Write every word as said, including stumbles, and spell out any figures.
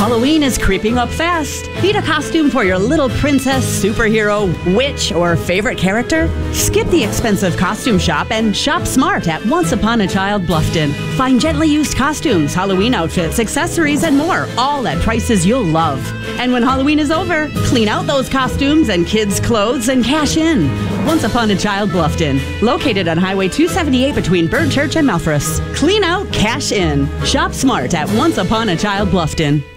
Halloween is creeping up fast. Need a costume for your little princess, superhero, witch, or favorite character? Skip the expensive costume shop and shop smart at Once Upon a Child Bluffton. Find gently used costumes, Halloween outfits, accessories, and more, all at prices you'll love. And when Halloween is over, clean out those costumes and kids' clothes and cash in. Once Upon a Child Bluffton, located on Highway two seventy-eight between Bird Church and Melfress. Clean out, cash in. Shop smart at Once Upon a Child Bluffton.